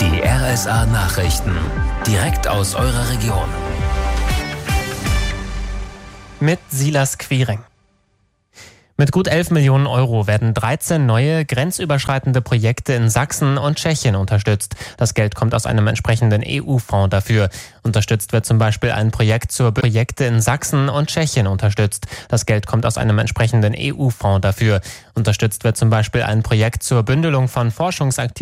Die RSA Nachrichten. Direkt aus eurer Region. Mit Silas Quiring. Mit gut 11 Millionen Euro werden 13 neue grenzüberschreitende Projekte in Sachsen und Tschechien unterstützt. Das Geld kommt aus einem entsprechenden EU-Fonds dafür. Unterstützt wird zum Beispiel ein Projekt Projekte in Sachsen und Tschechien unterstützt. Das Geld kommt aus einem entsprechenden EU-Fonds dafür. Unterstützt wird zum Beispiel ein Projekt zur Bündelung von Forschungsaktivitäten